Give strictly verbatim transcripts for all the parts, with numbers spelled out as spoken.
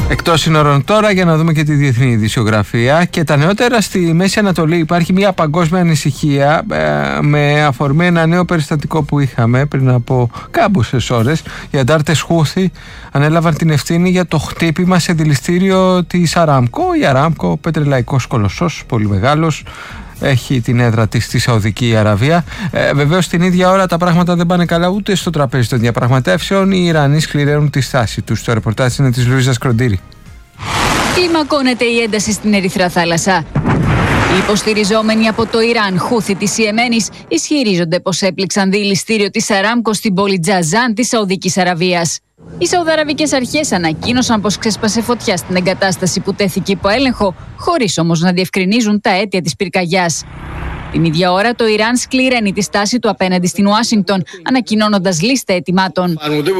Εκτός σύνορων τώρα, για να δούμε και τη διεθνή ειδησιογραφία και τα νεότερα. Στη Μέση Ανατολή υπάρχει μια παγκόσμια ανησυχία ε, με αφορμή ένα νέο περιστατικό που είχαμε πριν από κάμποσες ώρες. Οι αντάρτες Χούθι ανέλαβαν την ευθύνη για το χτύπημα σε δηληστήριο της Αράμκο. Η Αράμκο, πετρελαϊκός κολοσσός, πολύ μεγάλος, έχει την έδρα της στη Σαουδική Αραβία. Ε, βεβαίως την ίδια ώρα τα πράγματα δεν πάνε καλά ούτε στο τραπέζι των διαπραγματεύσεων. Οι Ιρανοί σκληραίνουν τη στάση τους. Το ρεπορτάζ είναι της Λουίζας Κροντήρη. Κλιμακώνεται η ένταση στην Ερυθρά Θάλασσα. Οι υποστηριζόμενοι από το Ιράν Χούθι της Ιεμένης ισχυρίζονται πως έπληξαν δηληστήριο της Αράμκο στην πόλη Τζαζάν της Σαουδικής Αραβίας. Οι Σαουδαραβικές αρχές ανακοίνωσαν πως ξέσπασε φωτιά στην εγκατάσταση που τέθηκε υπό έλεγχο, χωρίς όμως να διευκρινίζουν τα αίτια της πυρκαγιάς. Την ίδια ώρα το Ιράν σκληραίνει τη στάση του απέναντι στην Ουάσιγκτον, ανακοινώνοντας λίστα αιτημάτων.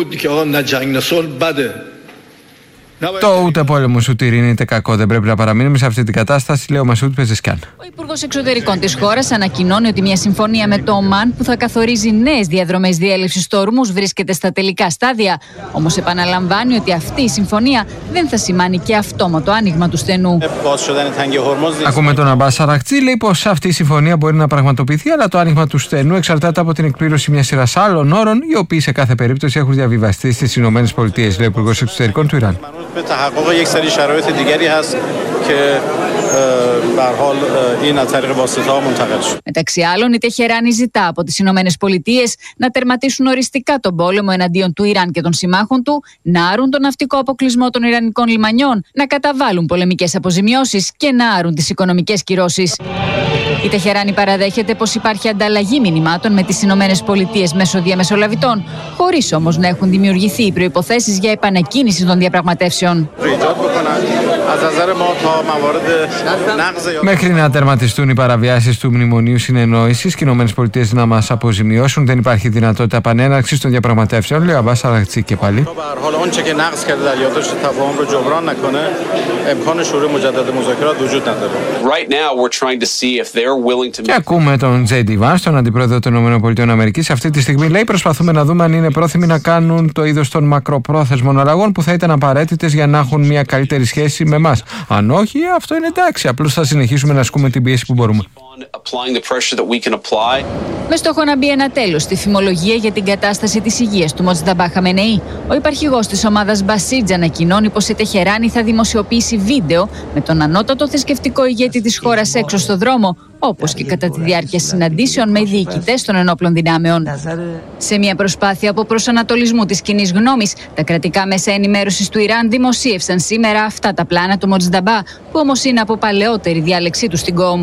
Το ούτε πόλεμος ούτε ειρήνη είτε κακό. Δεν πρέπει να παραμείνουμε σε αυτή την κατάσταση, λέει ο Μασούτ Πεζεσκάν. Ο Υπουργός Εξωτερικών της χώρας ανακοινώνει ότι μια συμφωνία με το Ομάν που θα καθορίζει νέες διαδρομές διέλευσης του Ορμούζ βρίσκεται στα τελικά στάδια. Όμως επαναλαμβάνει ότι αυτή η συμφωνία δεν θα σημάνει και αυτόματο άνοιγμα του στενού. Ακούμε τον Αμπάς Αρακτσί, λέει πως αυτή η συμφωνία μπορεί να πραγματοποιηθεί, αλλά το άνοιγμα του στενού εξαρτάται από την εκπλήρωση μιας σειράς άλλων όρων, οι οποίοι σε κάθε περίπτωση έχουν διαβιβαστεί στις ΗΠΑ, λέει ο Υπουργός Εξωτερικών του Ιράν. به تحقق یک سری شرایط دیگری هست که به هر حال این از طریق واسطه‌ها منتقل شد. Μεταξύ άλλων, η Τεχεράνη ζητά από τις Ηνωμένες Πολιτείες να τερματίσουν οριστικά τον πόλεμο εναντίον του Ιράν και των συμμάχων του, να άρουν τον ναυτικό αποκλεισμό των Ιρανικών λιμανιών, να καταβάλουν πολεμικές αποζημιώσεις και να άρουν τις οικονομικές κυρώσεις. Η Τεχεράνη παραδέχεται πως υπάρχει ανταλλαγή μηνυμάτων με τις Ηνωμένες Πολιτείες μέσω διαμεσολαβητών, χωρίς όμως να έχουν δημιουργηθεί οι προϋποθέσεις για επανεκκίνηση των διαπραγματεύσεων. Μέχρι να τερματιστούν οι παραβιάσεις του Μνημονίου Συνεννόησης και οι Ηνωμένες Πολιτείες να μας αποζημιώσουν, δεν υπάρχει δυνατότητα επανέναρξης των διαπραγματεύσεων, λέει ο Αμπάς Αρακτσί και πάλι. Και ακούμε τον Τζέι Ντι Βάνς, τον αντιπρόεδρο των ΗΠΑ. Αυτή τη στιγμή λέει: προσπαθούμε να δούμε αν είναι πρόθυμοι να κάνουν το είδος των μακροπρόθεσμων αλλαγών που θα ήταν απαραίτητες για να έχουν μια καλύτερη σχέση με εμάς. Αν όχι, αυτό είναι εντάξει. Απλώς θα συνεχίσουμε να ασκούμε την πίεση που μπορούμε. Με στόχο να μπει ένα τέλος στη φημολογία για την κατάσταση της υγείας του Μοτζταμπά Χαμενεή, ο υπαρχηγός της ομάδας Μπασίτζ ανακοινώνει πως η Τεχεράνη θα δημοσιοποιήσει βίντεο με τον ανώτατο θρησκευτικό ηγέτη της χώρας έξω στο δρόμο, όπως και κατά τη διάρκεια συναντήσεων με διοικητές των ενόπλων δυνάμεων. Σε μια προσπάθεια αποπροσανατολισμού της κοινής γνώμης, τα κρατικά μέσα ενημέρωσης του Ιράν δημοσίευσαν σήμερα αυτά τα πλάνα του Μοτζταμπά, που όμως είναι από παλαιότερη διάλεξή του στην Κόμ.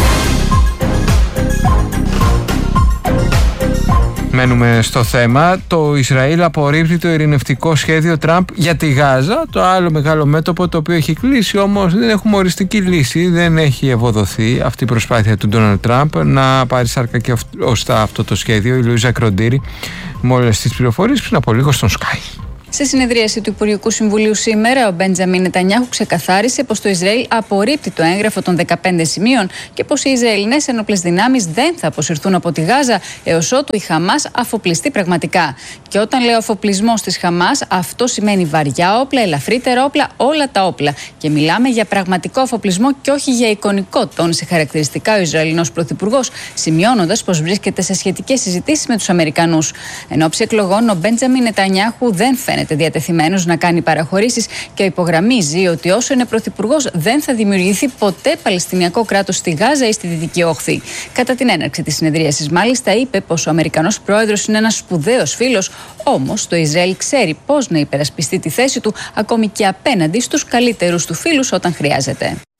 Μένουμε στο θέμα. Το Ισραήλ απορρίπτει το ειρηνευτικό σχέδιο Τραμπ για τη Γάζα, το άλλο μεγάλο μέτωπο το οποίο έχει κλείσει, όμως δεν έχουμε οριστική λύση, δεν έχει ευοδοθεί αυτή η προσπάθεια του Ντόναλντ Τραμπ να πάρει σάρκα και οστά αυτό το σχέδιο. Η Λουίζα Κροντήρη με όλες τις πληροφορίες πριν από λίγο στον Sky. Σε συνεδρίαση του Υπουργικού Συμβουλίου σήμερα, ο Μπέντζαμιν Νετανιάχου ξεκαθάρισε πως το Ισραήλ απορρίπτει το έγγραφο των δεκαπέντε σημείων και πως οι Ισραηλινές ενόπλες δυνάμεις δεν θα αποσυρθούν από τη Γάζα έως ότου η Χαμάς αφοπλιστεί πραγματικά. Και όταν λέω αφοπλισμός της Χαμάς, αυτό σημαίνει βαριά όπλα, ελαφρύτερα όπλα, όλα τα όπλα. Και μιλάμε για πραγματικό αφοπλισμό και όχι για εικονικό, τόνισε χαρακτηριστικά ο Ισραηλινός Πρωθυπουργός, σημειώνοντας πως βρίσκεται σε σχετικές συζητήσεις με τους Αμερικανούς. Εν ώψη εκλογών, ο Μπέντζαμιν Νετανιάχου δεν φαίνεται διατεθειμένος να κάνει παραχωρήσεις και υπογραμμίζει ότι όσο είναι πρωθυπουργός δεν θα δημιουργηθεί ποτέ Παλαιστινιακό κράτος στη Γάζα ή στη Δυτική Όχθη. Κατά την έναρξη της συνεδρίασης, μάλιστα, είπε πως ο Αμερικανός πρόεδρος είναι ένας σπουδαίος φίλος, όμως το Ισραήλ ξέρει πώς να υπερασπιστεί τη θέση του ακόμη και απέναντι στους καλύτερους του φίλους όταν χρειάζεται.